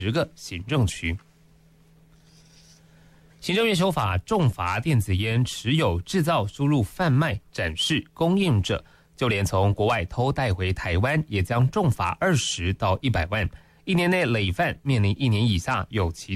10个行政区。行政院修法重罚电子烟持有、制造、输入、贩卖、展示、供应者，就连从国外偷带回台湾，也将重罚20到100万。1年内累犯面临1年以下有期